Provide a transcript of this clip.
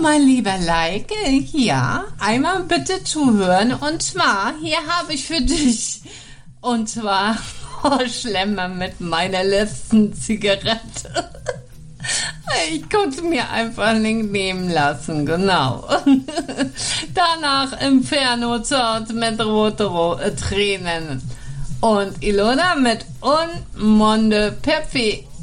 mein lieber Like, ja, einmal bitte zuhören. Und zwar, hier habe ich für dich, und zwar, Schlemmer mit meiner letzten Zigarette. Ich konnte mir einfach nicht nehmen lassen, genau. Danach Inferno Zort mit rote Tränen. Und Ilona mit Un Monde Perfect.